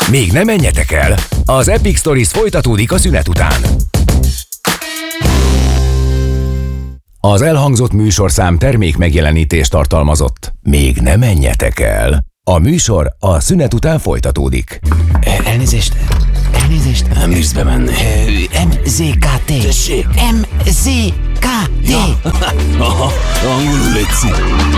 Még nem menjetek el, az Epic Stories folytatódik a szünet után. Az elhangzott műsorszám termék megjelenítést tartalmazott. Még nem menjetek el. A műsor a szünet után folytatódik. Elnézést. Nem bírsz bemenni. MZKT. Tessék. MZKT. Ja. Aha, angolul létszik.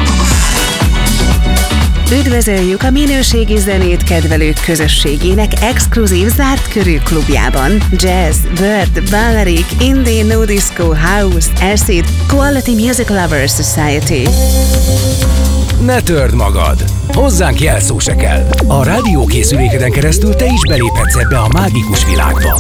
Üdvözöljük a minőségi zenét kedvelők közösségének exkluzív zárt körű klubjában. Jazz, Bird, Balearic, Indie, No Disco, House, Acid, Quality Music Lovers Society. Ne törd magad! Hozzánk jelszó se kell. A rádiókészülékeden keresztül te is beléphetsz ebbe a mágikus világba.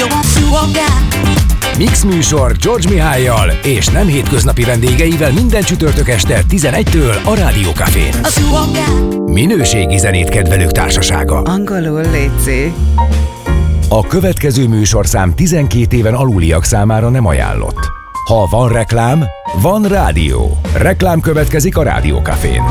Mix műsor George Mihályjal és nem hétköznapi vendégeivel minden csütörtök este 11-től a Rádió Cafén. Minőségi zenét kedvelők társasága. Angolul létszik. A következő műsorszám 12 éven aluliak számára nem ajánlott. Ha van reklám, van rádió. Reklám következik a Rádió Cafén.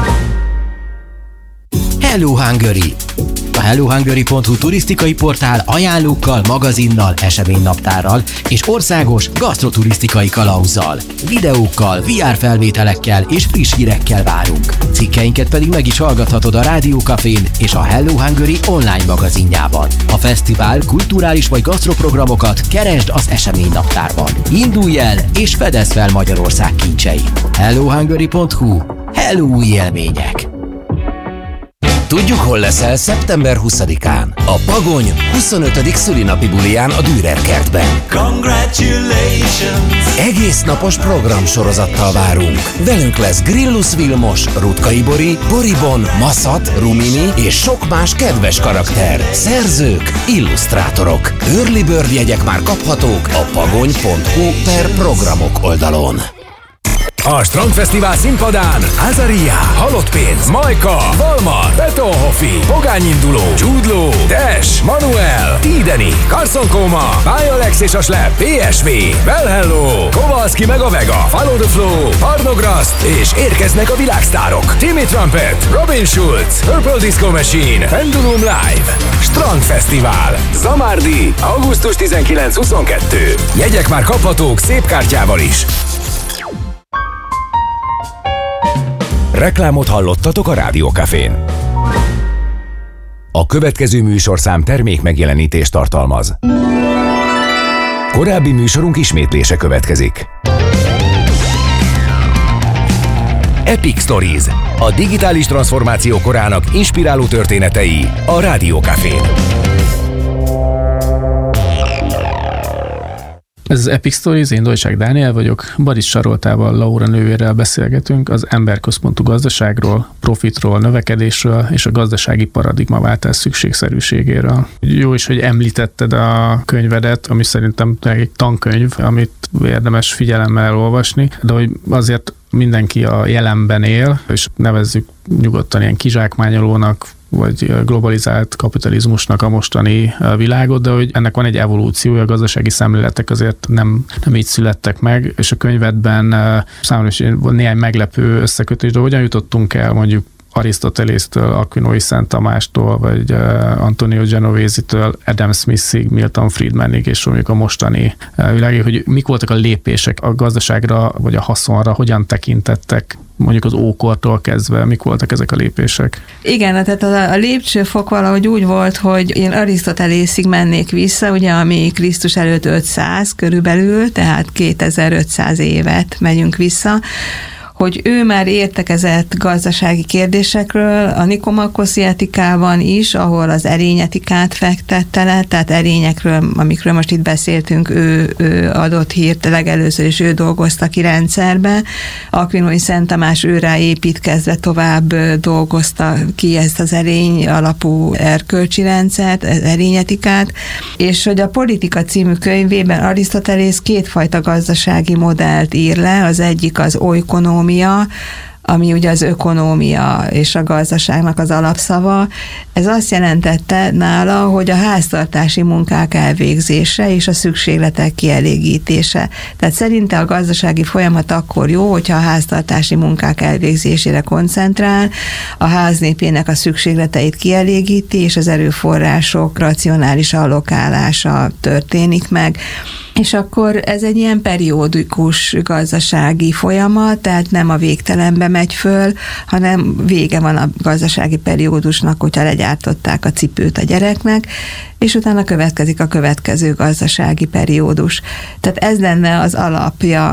Hello Hungary! A hellohungary.hu turisztikai portál ajánlókkal, magazinnal, eseménynaptárral és országos gasztroturisztikai kalauzzal, videókkal, VR felvételekkel és friss hírekkel várunk. Cikkeinket pedig meg is hallgathatod a Rádió Cafén és a Hello Hungary online magazinjában. A fesztivál, kulturális vagy gasztroprogramokat keresd az eseménynaptárban. Indulj el és fedezd fel Magyarország kincseit. hellohungary.hu. Hello új élmények! Tudjuk, hol leszel szeptember 20-án? A Pagony 25. szülinapi buliján a Dürer kertben. Congratulations! Egész napos programsorozattal várunk. Velünk lesz Grillus Vilmos, Rutkay Bori, Boribon, Maszat, Rumini és sok más kedves karakter, szerzők, illusztrátorok. Early Bird jegyek már kaphatók a pagony.hu/programok oldalon. A Strandfesztivál színpadán Azaria, Halott Pénz, Majka, Valmar, Betonhoffi, Pogányinduló, Jude Law, Dash, Manuel, Tideni, Carson Koma, Pályalex és a Slap, PSV, Well Hello, Kowalski meg a Vega, Follow the Flow, Parnograszt és érkeznek a világsztárok. Timmy Trumpet, Robin Schulz, Purple Disco Machine, Pendulum Live. Strandfesztivál. Zamárdi, augusztus 19-22. Jegyek már kaphatók szép kártyával is. Reklámot hallottatok a Rádió Cafén. A következő műsorszám termék megjelenítést tartalmaz. Korábbi műsorunk ismétlése következik. Epic Stories. A digitális transformáció korának inspiráló történetei a Rádió Cafén. Ez az Epic Stories, én Dojcsák Dániel vagyok, Baris Saroltával, Laura nővérrel beszélgetünk az emberközpontú gazdaságról, profitról, növekedésről és a gazdasági paradigmaváltás szükségszerűségéről. Jó is, hogy említetted a könyvedet, ami szerintem egy tankönyv, amit érdemes figyelemmel olvasni, de hogy azért mindenki a jelenben él, és nevezzük nyugodtan ilyen kizsákmányolónak, vagy globalizált kapitalizmusnak a mostani világot, de hogy ennek van egy evolúciója, a gazdasági szemléletek azért nem így születtek meg, és a könyvedben számomra is néhány meglepő összekötés, de hogyan jutottunk el mondjuk Arisztotelésztől, Aquinói Szent Tamástól, vagy Antonio Genovese-től, Adam Smithig, Milton Friedmanig, és mondjuk a mostani világig, hogy mik voltak a lépések a gazdaságra, vagy a haszonra, hogyan tekintettek mondjuk az ókortól kezdve, mik voltak ezek a lépések? Igen, tehát a lépcsőfok valahogy úgy volt, hogy én Arisztotelészig mennék vissza, ugye, ami Krisztus előtt 500 körülbelül, tehát 2500 évet megyünk vissza, hogy ő már értekezett gazdasági kérdésekről, a Nikomakoszi etikában is, ahol az erényetikát fektette le, tehát erényekről, amikről most itt beszéltünk, ő adott hírt legelőször, és ő dolgozta ki rendszerbe. Aquinói Szent Tamás őrá építkezve tovább dolgozta ki ezt az erény alapú erkölcsi rendszert, erényetikát, és hogy a Politika című könyvében Arisztotelész kétfajta gazdasági modellt ír le, az egyik az oikonomia, ami ugye az ökonómia és a gazdaságnak az alapszava. Ez azt jelentette nála, hogy a háztartási munkák elvégzése és a szükségletek kielégítése. Tehát szerinte a gazdasági folyamat akkor jó, hogyha a háztartási munkák elvégzésére koncentrál, a háznépének a szükségleteit kielégíti, és az erőforrások racionális allokálása történik meg. És akkor ez egy ilyen periódikus gazdasági folyamat, tehát nem a végtelenbe megy föl, hanem vége van a gazdasági periódusnak, hogyha legyártották a cipőt a gyereknek, és utána következik a következő gazdasági periódus. Tehát ez lenne az alapja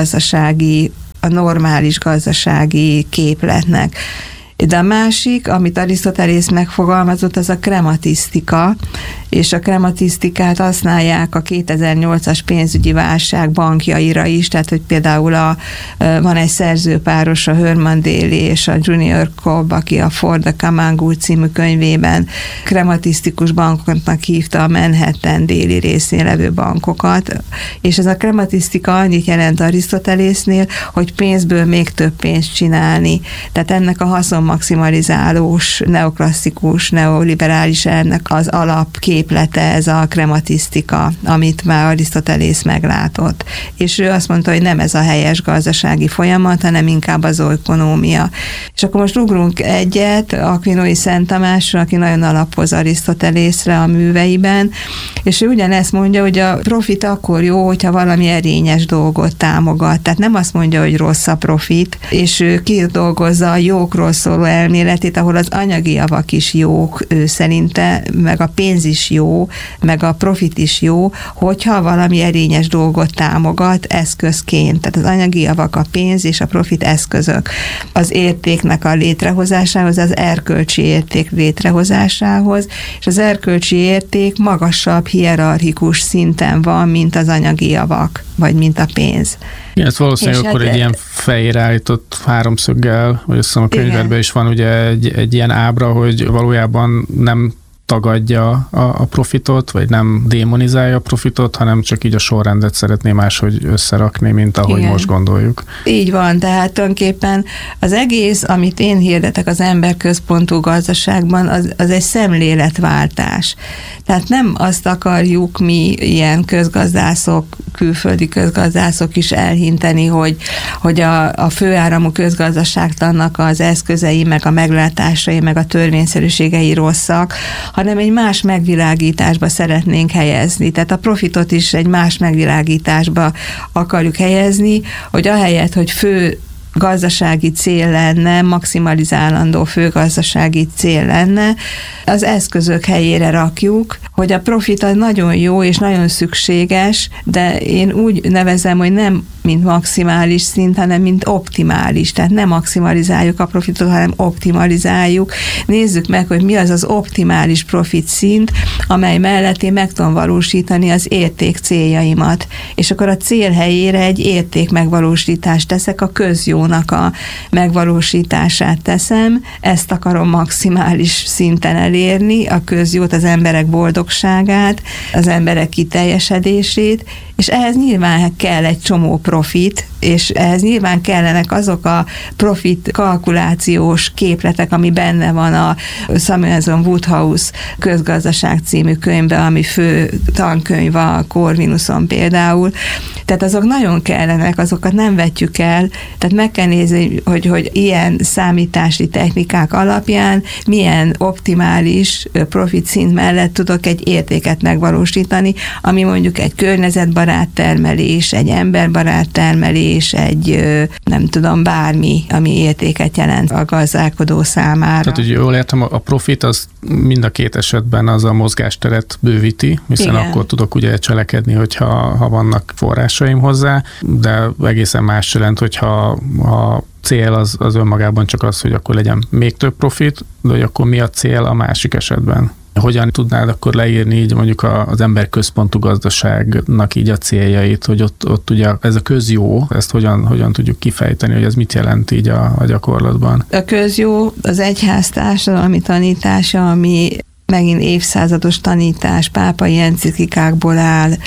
a normális gazdasági képletnek. De a másik, amit Arisztotelész megfogalmazott, az a krematisztika, és a krematisztikát használják a 2008-as pénzügyi válság bankjaira is, tehát hogy például van egy szerzőpáros, a Herman Daly és a Junior Cobb, aki a For the Common Good című könyvében krematisztikus bankoknak hívta a Manhattan déli részén levő bankokat, és ez a krematisztika annyit jelent Arisztotelésznél, hogy pénzből még több pénzt csinálni. Tehát ennek a haszonmaximalizálós, neoklasszikus, neoliberális ennek az alapképlete ez a krematisztika, amit már Arisztotelész meglátott. És ő azt mondta, hogy nem ez a helyes gazdasági folyamat, hanem inkább az ökonómia. És akkor most ugrunk egyet Aquinói Szent Tamásra, aki nagyon alapoz Arisztotelészre a műveiben, és ő ugyanezt mondja, hogy a profit akkor jó, hogyha valami erényes dolgot támogat. Tehát nem azt mondja, hogy rossz a profit, és ő kidolgozza a jókról szóló elméletét, ahol az anyagi javak is jók, ő szerinte, meg a pénz is jó, meg a profit is jó, hogyha valami erényes dolgot támogat eszközként. Tehát az anyagi javak, a pénz és a profit eszközök. Az értéknek a létrehozásához, az erkölcsi érték létrehozásához, és az erkölcsi érték magasabb hierarchikus szinten van, mint az anyagi javak, vagy mint a pénz. Igen, ez valószínűleg akkor egy ilyen fejére állított háromszöggel, vagy azt hiszem a könyvedben is van ugye egy ilyen ábra, hogy valójában nem tagadja a profitot, vagy nem démonizálja a profitot, hanem csak így a sorrendet szeretné máshogy összerakni, mint ahogy igen, most gondoljuk. Így van, tehát tulajdonképpen az egész, amit én hirdetek az emberközpontú gazdaságban, az egy szemléletváltás. Tehát nem azt akarjuk mi ilyen közgazdászok, külföldi közgazdászok is elhinteni, hogy a főáramú közgazdaságtannak az eszközei, meg a meglátásai, meg a törvényszerűségei rosszak, hanem egy más megvilágításba szeretnénk helyezni. Tehát a profitot is egy más megvilágításba akarjuk helyezni, hogy ahelyett, hogy fő gazdasági cél lenne, maximalizálandó főgazdasági cél lenne, az eszközök helyére rakjuk, hogy a profit az nagyon jó és nagyon szükséges, de én úgy nevezem, hogy nem mint maximális szint, hanem mint optimális. Tehát nem maximalizáljuk a profitot, hanem optimalizáljuk. Nézzük meg, hogy mi az az optimális profit szint, amely mellett én meg tudom valósítani az érték céljaimat. És akkor a cél helyére egy érték megvalósítást teszek, a közjónak a megvalósítását teszem, ezt akarom maximális szinten elérni, a közjót, az emberek boldogságát, az emberek kiteljesedését, és ehhez nyilván kell egy csomó profit, és ehhez nyilván kellenek azok a profit kalkulációs képletek, ami benne van a Samuelson Woodhouse közgazdaság című könyvben, ami fő tankönyv a Corvinuson például. Tehát azok nagyon kellenek, azokat nem vetjük el, tehát meg kell nézni, hogy ilyen számítási technikák alapján milyen optimális profit szint mellett tudok egy értéket megvalósítani, ami mondjuk egy környezetbarát termelés, egy emberbarát termelés, egy nem tudom, bármi, ami értéket jelent a gazdálkodó számára. Tehát, hogy jól értem, a profit az mind a két esetben az a mozgásteret bővíti, hiszen igen, akkor tudok ugye cselekedni, hogyha vannak forrásaim hozzá, de egészen más jelent, hogyha a cél az önmagában csak az, hogy akkor legyen még több profit, de hogy akkor mi a cél a másik esetben? Hogyan tudnád akkor leírni így mondjuk az emberközpontú gazdaságnak így a céljait, hogy ott ugye ez a közjó, ezt hogyan tudjuk kifejteni, hogy ez mit jelent így a gyakorlatban? A közjó az egyház társadalmi tanítása, ami megint évszázados tanítás, pápai enciklikákból áll,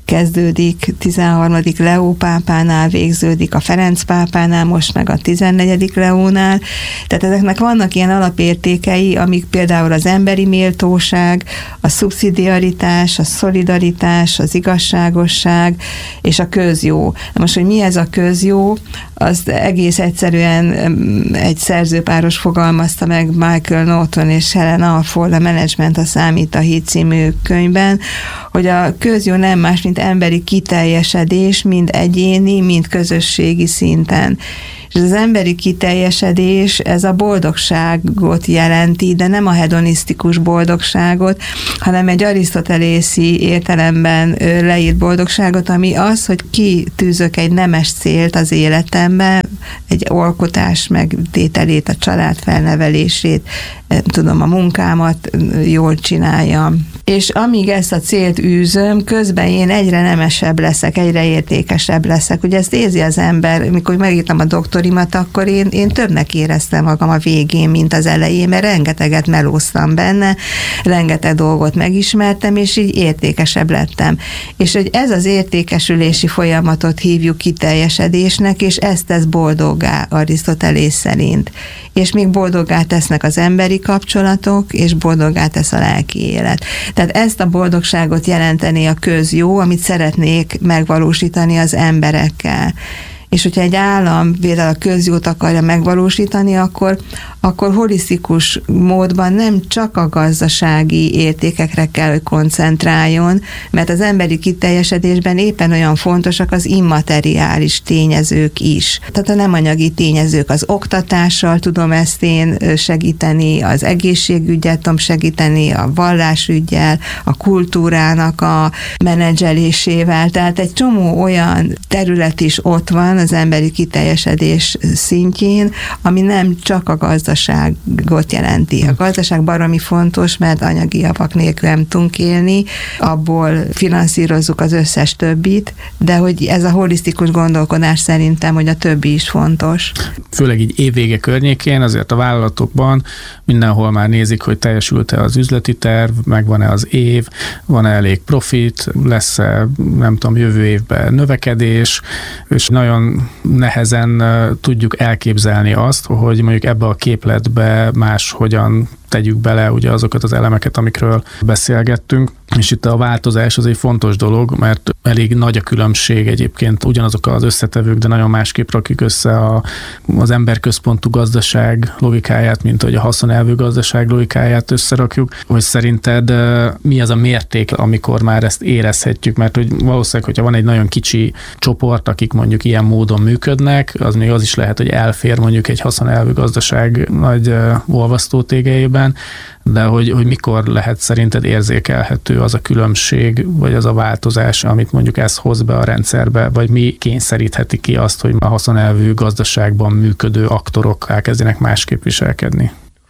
kezdődik, 13. Leó pápánál végződik, a Ferenc pápánál, most meg a 14. Leónál. Tehát ezeknek vannak ilyen alapértékei, amik például az emberi méltóság, a szubszidiaritás, a szolidaritás, az igazságosság és a közjó. Most, hogy mi ez a közjó, az egész egyszerűen egy szerzőpáros fogalmazta meg, Michael Norton és Helen Alford, a Management a számít a hit című könyvben, hogy a közjó nem más, mint emberi kiteljesedés, mind egyéni, mind közösségi szinten. És az emberi kiteljesedés, ez a boldogságot jelenti, de nem a hedonisztikus boldogságot, hanem egy arisztotelészi értelemben leírt boldogságot, ami az, hogy kitűzök egy nemes célt az életemben, egy alkotás megtételét, a család felnevelését, tudom, a munkámat jól csináljam. És amíg ezt a célt űzöm, közben én egyre nemesebb leszek, egyre értékesebb leszek. Ugye ezt érzi az ember, mikor megírtam a doktorimat, akkor én többnek éreztem magam a végén, mint az elején, mert rengeteget melóztam benne, rengeteg dolgot megismertem, és így értékesebb lettem. És hogy ez az értékesülési folyamatot hívjuk kiteljesedésnek, és ezt tesz boldoggá Arisztotelész szerint. És még boldoggá tesznek az emberi kapcsolatok, és boldoggá tesz a lelki élet. Tehát ezt a boldogságot jelenteni a közjó, amit szeretnék megvalósítani az emberekkel. És hogyha egy állam például a közjót akarja megvalósítani, akkor holisztikus módban nem csak a gazdasági értékekre kell, hogy koncentráljon, mert az emberi kiteljesedésben éppen olyan fontosak az immateriális tényezők is. Tehát a nem anyagi tényezők, az oktatással tudom ezt én segíteni, az egészségügyet tudom segíteni, a vallásüggyel, a kultúrának a menedzselésével. Tehát egy csomó olyan terület is ott van az emberi kiteljesedés szintjén, ami nem csak a gazdaságot jelenti. A gazdaság baromi fontos, mert anyagi javak nélkül nem tudunk élni, abból finanszírozzuk az összes többit, de hogy ez a holisztikus gondolkodás szerintem, hogy a többi is fontos. Főleg így évvége környékén azért a vállalatokban mindenhol már nézik, hogy teljesült-e az üzleti terv, megvan-e az év, van-e elég profit, lesz-e, nem tudom, jövő évben növekedés, és nagyon nehezen tudjuk elképzelni azt, hogy mondjuk ebbe a képletbe máshogyan tegyük bele ugye azokat az elemeket, amikről beszélgettünk. És itt a változás az egy fontos dolog, mert elég nagy a különbség egyébként, ugyanazok az összetevők, de nagyon másképp rakjuk össze az emberközpontú gazdaság logikáját, mint hogy a haszonelvű gazdaság logikáját összerakjuk. Hogy szerinted mi az a mérték, amikor már ezt érezhetjük? Mert hogy valószínűleg, hogyha van egy nagyon kicsi csoport, akik mondjuk ilyen módon működnek, az még az is lehet, hogy elfér mondjuk egy haszonelvű gazdaság nagy olvasztótégeiben, de hogy mikor lehet szerinted érzékelhető az a különbség, vagy az a változás, amit mondjuk ez hoz be a rendszerbe, vagy mi kényszerítheti ki azt, hogy a haszonelvű gazdaságban működő aktorok elkezdenek másképp viselkedni?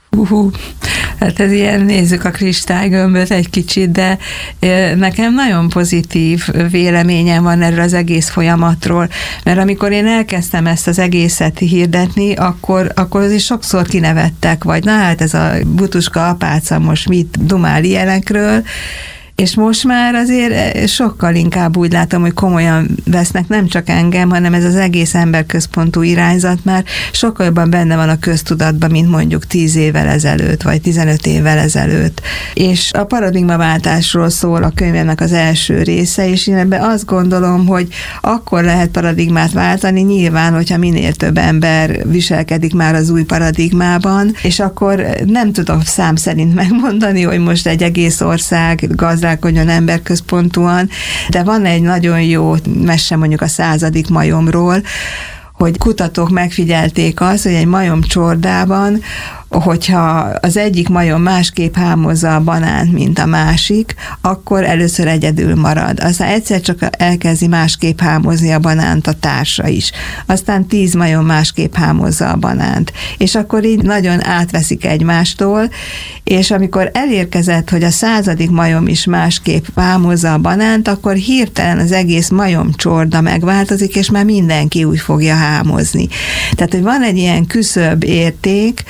Hát ez ilyen, nézzük a kristálygömböt egy kicsit, de nekem nagyon pozitív véleményem van erről az egész folyamatról, mert amikor én elkezdtem ezt az egészet hirdetni, akkor azért sokszor kinevettek, vagy na hát ez a butuska apáca most mit dumál ilyenekről, és most már azért sokkal inkább úgy látom, hogy komolyan vesznek nem csak engem, hanem ez az egész emberközpontú irányzat már sokkal jobban benne van a köztudatban, mint mondjuk 10 évvel ezelőtt, vagy 15 évvel ezelőtt. És a paradigmaváltásról szól a könyvemnek az első része, és én ebben azt gondolom, hogy akkor lehet paradigmát váltani, nyilván, hogyha minél több ember viselkedik már az új paradigmában, és akkor nem tudom szám szerint megmondani, hogy most egy egész ország gazdálkodjon emberközpontúan, de van egy nagyon jó mese mondjuk a 100. majomról, hogy kutatók megfigyelték azt, hogy egy majom csordában, hogyha az egyik majom másképp hámozza a banánt, mint a másik, akkor először egyedül marad. Aztán egyszer csak elkezdi másképp hámozni a banánt a társa is. Aztán 10 majom másképp hámozza a banánt. És akkor így nagyon átveszik egymástól, és amikor elérkezett, hogy a 100. majom is másképp hámozza a banánt, akkor hirtelen az egész majom csorda megváltozik, és már mindenki úgy fogja hámozni. Tehát, hogy van egy ilyen küszöbb érték, ami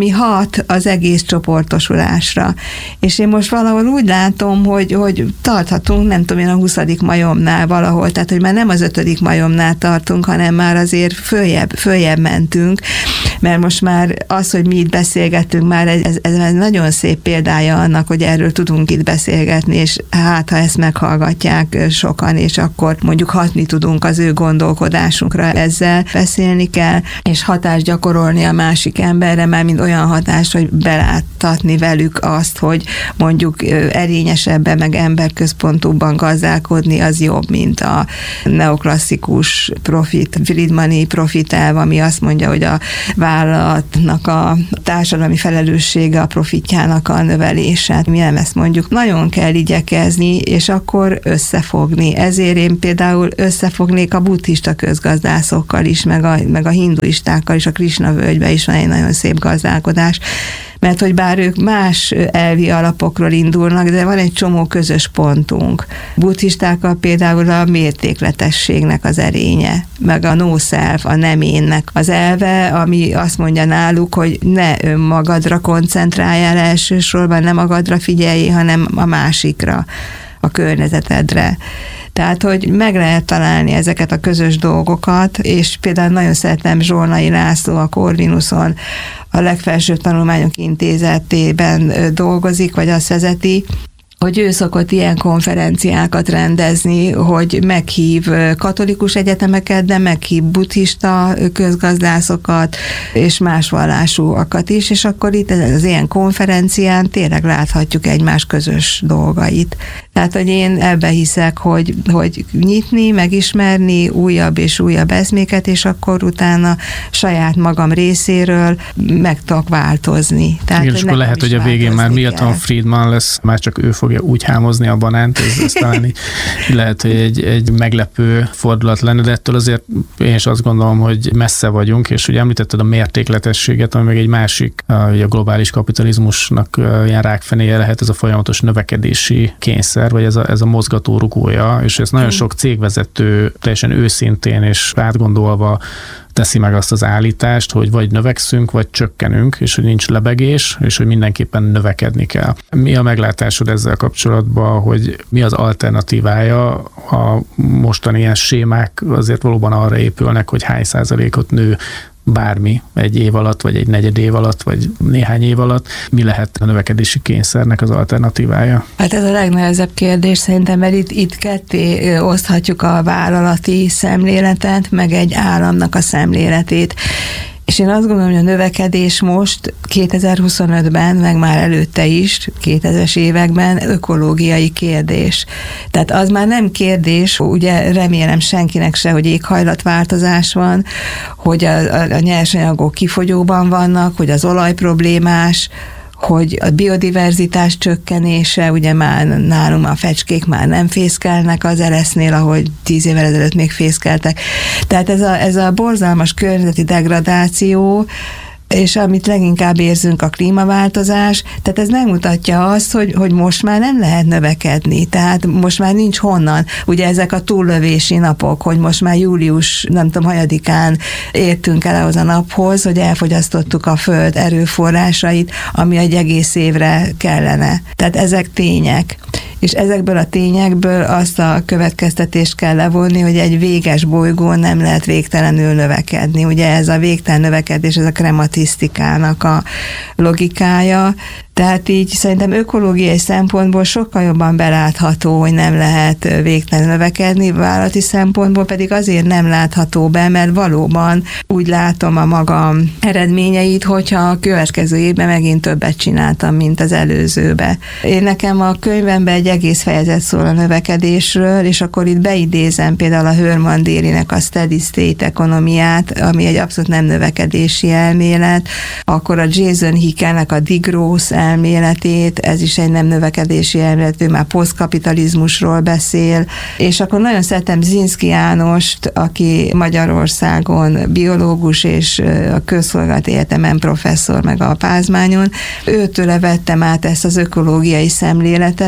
ami hat az egész csoportosulásra. És én most valahol úgy látom, hogy tarthatunk, nem tudom én, a 20. majomnál valahol, tehát hogy már nem az 5. majomnál tartunk, hanem már azért följebb mentünk, mert most már az, hogy mi itt beszélgetünk, már ez nagyon szép példája annak, hogy erről tudunk itt beszélgetni, és hát, ha ezt meghallgatják sokan, és akkor mondjuk hatni tudunk az ő gondolkodásunkra, ezzel beszélni kell, és hatást gyakorolni a másik emberre, már mind olyan hatást, hogy beláttatni velük azt, hogy mondjuk erényesebben, meg emberközpontúbban gazdálkodni, az jobb, mint a neoklasszikus Friedmani profitelv, ami azt mondja, hogy a vállalatnak a társadalmi felelőssége a profitjának a növelése. Mi nem ezt mondjuk. Nagyon kell igyekezni, és akkor összefogni. Ezért én például összefognék a buddhista közgazdászokkal is, meg a hinduistákkal is, a Krisna völgyben is van egy nagyon szép gazdálkodás, mert hogy bár ők más elvi alapokról indulnak, de van egy csomó közös pontunk. Buddhistákkal például a mértékletességnek az erénye, meg a no self, a nem énnek az elve, ami azt mondja náluk, hogy ne önmagadra koncentráljál elsősorban, nem magadra figyelj, hanem a másikra, a környezetedre. Tehát, hogy meg lehet találni ezeket a közös dolgokat, és például nagyon szeretem Zsolnai László a Corvinuson, a Legfelsőbb Tanulmányok Intézetében dolgozik, vagy azt vezeti, hogy ő szokott ilyen konferenciákat rendezni, hogy meghív katolikus egyetemeket, de meghív buddhista közgazdászokat, és más vallásúakat is, és akkor itt az ilyen konferencián tényleg láthatjuk egymás közös dolgait. Tehát, hogy én ebbe hiszek, hogy nyitni, megismerni újabb és újabb eszméket, és akkor utána saját magam részéről meg tudok változni. Tehát, igen, és akkor lehet, hogy a végén már Milton Friedman lesz, már csak ő fogja úgy hámozni a banánt, ez talán lehet, hogy egy meglepő fordulat lenne, de ettől azért én is azt gondolom, hogy messze vagyunk, és ugye említetted a mértékletességet, ami meg egy másik, ugye a globális kapitalizmusnak ilyen rákfenéje lehet, ez a folyamatos növekedési kényszer, vagy ez a mozgató rugója, és ez nagyon sok cégvezető teljesen őszintén és átgondolva teszi meg azt az állítást, hogy vagy növekszünk, vagy csökkenünk, és hogy nincs lebegés, és hogy mindenképpen növekedni kell. Mi a meglátásod ezzel kapcsolatban, hogy mi az alternatívája? A mostani ilyen sémák azért valóban arra épülnek, hogy hány százalékot nő bármi egy év alatt, vagy egy negyed év alatt, vagy néhány év alatt. Mi lehet a növekedési kényszernek az alternatívája? Hát ez a legnehezebb kérdés szerintem, mert itt ketté oszthatjuk a vállalati szemléletet, meg egy államnak a szemléletét. És én azt gondolom, hogy a növekedés most 2025-ben, meg már előtte is, 2000-es években ökológiai kérdés. Tehát az már nem kérdés, ugye remélem senkinek se, hogy éghajlatváltozás van, hogy a nyersanyagok kifogyóban vannak, hogy az olaj problémás, hogy a biodiverzitás csökkenése, ugye már nálunk a fecskék már nem fészkelnek az eresznél, ahogy 10 évvel ezelőtt még fészkeltek. Tehát ez a borzalmas környezeti degradáció, és amit leginkább érzünk, a klímaváltozás, tehát ez megmutatja azt, hogy most már nem lehet növekedni, tehát most már nincs honnan. Ugye ezek a túllövési napok, hogy most már július, nem tudom, hanyadikán értünk el ahhoz a naphoz, hogy elfogyasztottuk a föld erőforrásait, ami egy egész évre kellene. Tehát ezek tények. És ezekből a tényekből azt a következtetést kell levonni, hogy egy véges bolygón nem lehet végtelenül növekedni. Ugye ez a végtelen növekedés, ez a krematisztikának a logikája. Tehát így szerintem ökológiai szempontból sokkal jobban belátható, hogy nem lehet végtelen növekedni, vállalati szempontból pedig azért nem látható be, mert valóban úgy látom a magam eredményeit, hogyha a következő évben megint többet csináltam, mint az előzőbe. Én nekem a könyvemben egy egész fejezet szól a növekedésről, és akkor itt beidézem például a Herman Daly-nek a Steady State ekonomiát, ami egy abszolút nem növekedési elmélet, akkor a Jason Hickelnek a degrowth elméletét, ez is egy nem növekedési elmélet, ő már posztkapitalizmusról beszél, és akkor nagyon szeretem Zsinszky Jánost, aki Magyarországon biológus, és a Közszolgálati Egyetemen professzor, meg a Pázmányon. Őtőle vettem át ezt az ökológiai szemléletet, és ő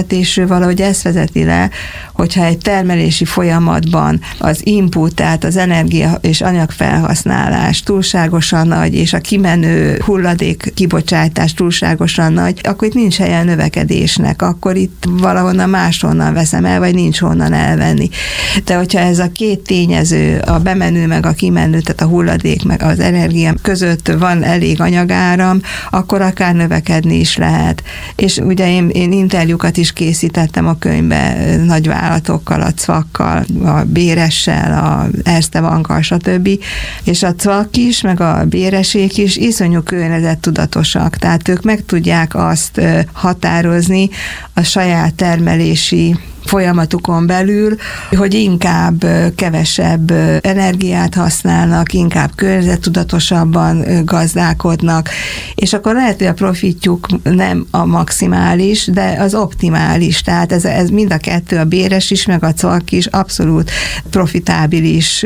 valahogy ezt vezeti le, hogyha egy termelési folyamatban az input, tehát az energia és anyagfelhasználás túlságosan nagy, és a kimenő hulladék kibocsátás túlságosan nagy, akkor itt nincs helye a növekedésnek, akkor itt valahonnan máshonnan veszem el, vagy nincs honnan elvenni. De hogyha ez a két tényező, a bemenő meg a kimenő, tehát a hulladék meg az energia között van elég anyagáram, akkor akár növekedni is lehet. És ugye én interjúkat is készítettem a könyvbe nagy vállalatokkal, a CVAK-kal, a Béressel, a Erste Bankkal, stb. És a CVAK is, meg a Béresék is iszonyú környezettudatosak, tehát ők meg tudják azt határozni a saját termelési folyamatukon belül, hogy inkább kevesebb energiát használnak, inkább környezettudatosabban gazdálkodnak, és akkor lehet, hogy a profitjuk nem a maximális, de az optimális, tehát ez mind a kettő, a Béres is, meg a CVAK is abszolút profitábilis,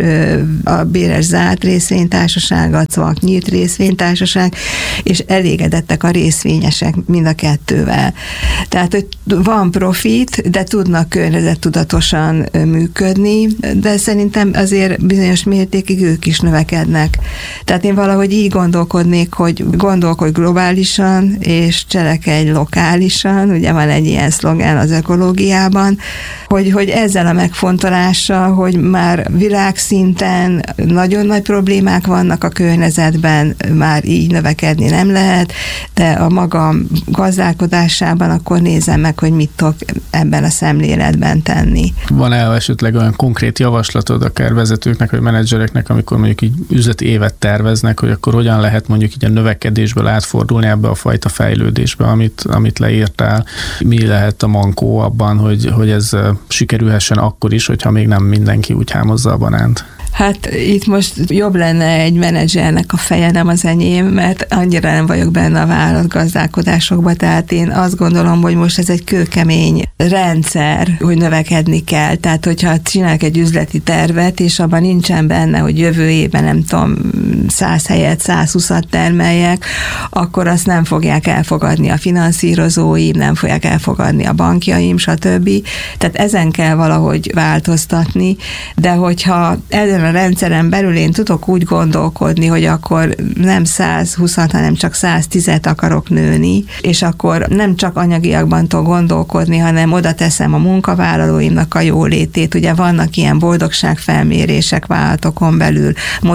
a Béres zárt részvénytársaság, a CVAK nyílt részvénytársaság, és elégedettek a részvényesek mind a kettővel. Tehát, hogy van profit, de tudnak környezettudatosan működni, de szerintem azért bizonyos mértékig ők is növekednek. Tehát én valahogy így gondolkodnék, hogy gondolkodj globálisan, és cselekedj lokálisan, ugye van egy ilyen szlogán az ökológiában, hogy ezzel a megfontolással, hogy már világszinten nagyon nagy problémák vannak a környezetben, már így növekedni nem lehet, de a magam gazdálkodásában akkor nézem meg, hogy mit tudok ebben a szemléletben tenni. Van-e esetleg olyan konkrét javaslatod akár vezetőknek vagy menedzsereknek, amikor mondjuk így üzleti évet terveznek, hogy akkor hogyan lehet mondjuk így a növekedésből átfordulni ebbe a fajta fejlődésbe, amit leírtál? Mi lehet a mankó abban, hogy ez sikerülhessen akkor is, hogyha még nem mindenki úgy hámozza a banánt? Hát itt most jobb lenne egy menedzsernek a feje, nem az enyém, mert annyira nem vagyok benne a vállalatgazdálkodásokban, tehát én azt gondolom, hogy most ez egy kőkemény rendszer, hogy növekedni kell. Tehát, hogyha csinálok egy üzleti tervet, és abban nincsen benne, hogy jövő évben nem tudom, 100 helyett 120-at termeljek, akkor azt nem fogják elfogadni a finanszírozóim, nem fogják elfogadni a bankjaim, stb. Tehát ezen kell valahogy változtatni, de hogyha ezen a rendszeren belül én tudok úgy gondolkodni, hogy akkor nem 120-at, hanem csak 110-et akarok nőni, és akkor nem csak anyagiakban tudok gondolkodni, hanem oda teszem a munkavállalóimnak a jólétét. Ugye vannak ilyen boldogságfelmérések vállalatokon belül,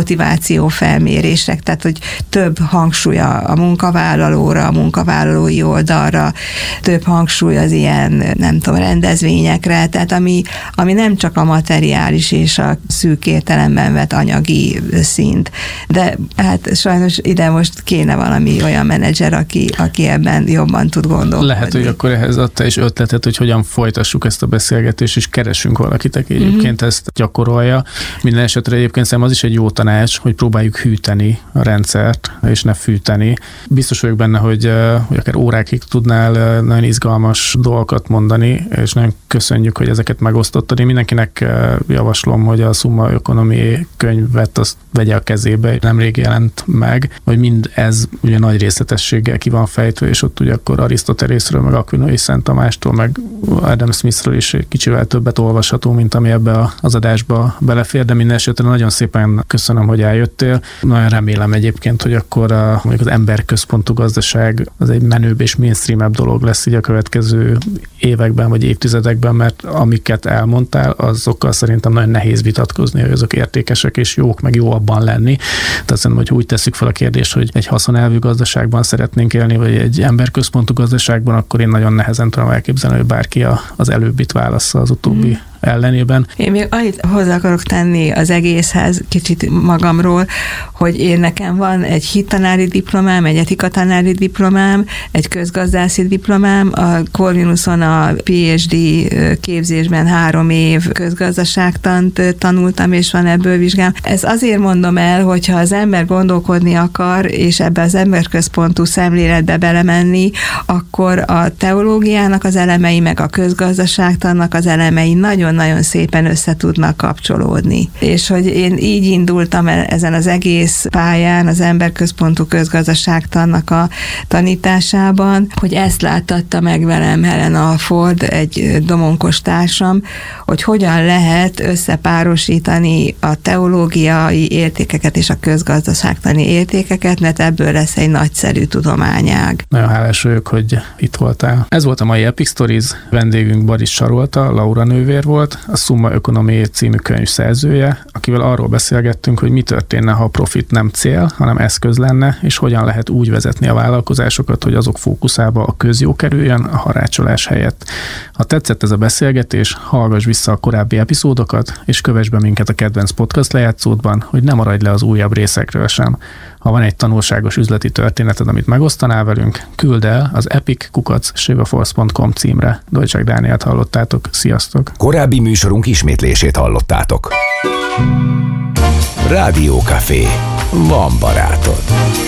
motivációfelmérések, tehát hogy több hangsúly a munkavállalóra, a munkavállalói oldalra, több hangsúly az ilyen, nem tudom, rendezvényekre, tehát ami nem csak a materiális és a szűk értelemben vett anyagi szint. De hát sajnos ide most kéne valami olyan menedzser, aki ebben jobban tud gondolkodni. Lehet, hogy akkor ehhez adta is ötletet, hogy hogyan folytassuk ezt a beszélgetést, és keresünk valakit, aki egyébként ezt gyakorolja. Minden esetre egyébként szerintem az is egy jó tanács, hogy próbáljuk hűteni a rendszert, és ne fűteni. Biztos vagyok benne, hogy akár órákig tudnál nagyon izgalmas dolgokat mondani, és nagyon köszönjük, hogy ezeket megosztottad. Én mindenkinek javaslom, hogy a Summa Economy könyvet azt vegye a kezébe, nemrég jelent meg, hogy mind ez ugye nagy részletességgel ki van fejtve, és ott ugye akkor Arisztotelészről, meg Aquinas és Szent Tamástól, meg Adam Smithről is egy kicsivel többet olvasható, mint ami ebbe az adásba belefér, de minden esetre nagyon szépen köszönöm, hogy eljöttél. Nagyon remélem egyébként, hogy akkor mondjuk az emberközpontú gazdaság az egy menőbb és mainstreamebb dolog lesz így a következő években vagy évtizedekben, mert amiket elmondtál, azokkal szerintem nagyon nehéz vitatkozni, hogy azok értékesek és jók, meg jó abban lenni. Tehát szerintem, hogy úgy tesszük fel a kérdést, hogy egy haszonelvű gazdaságban szeretnénk élni, vagy egy emberközpontú gazdaságban, akkor én nagyon nehezen tudom elképzelni, hogy bárki az előbbit válassza az utóbbi ellenében. Én még annyit hozzá akarok tenni az egészhez, kicsit magamról, hogy én nekem van egy hittanári diplomám, egy etikatanári diplomám, egy közgazdászi diplomám, a Corvinuson a PhD képzésben 3 év közgazdaságtant tanultam, és van ebből vizsgám. Ez azért mondom el, hogyha az ember gondolkodni akar, és ebbe az emberközpontú szemléletbe belemenni, akkor a teológiának az elemei, meg a közgazdaságtannak az elemei nagyon nagyon-nagyon szépen össze tudnak kapcsolódni. És hogy én így indultam ezen az egész pályán, az emberközpontú közgazdaságtannak a tanításában, hogy ezt láttatta meg velem Helena Ford, egy domonkos társam, hogy hogyan lehet összepárosítani a teológiai értékeket és a közgazdaságtani értékeket, mert ebből lesz egy nagyszerű tudományág. Nagyon hálás vagyok, hogy itt voltál. Ez volt a mai Epic Stories, vendégünk Baris Sarolta, Laura nővér volt, a Summa Economiae című könyv szerzője, akivel arról beszélgettünk, hogy mi történne, ha a profit nem cél, hanem eszköz lenne, és hogyan lehet úgy vezetni a vállalkozásokat, hogy azok fókuszába a közjó kerüljön a harácsolás helyett. Ha tetszett ez a beszélgetés, hallgass vissza a korábbi epizódokat, és kövess be minket a kedvenc podcast lejátszódban, hogy ne maradj le az újabb részekről sem. Ha van egy tanulságos üzleti történeted, amit megosztanál velünk, küld el az epic@shivaforce.com címre. Dolcsák Dánielt hallottátok. Sziasztok! Korábbi műsorunk ismétlését hallottátok. Rádió Café. Van barátod.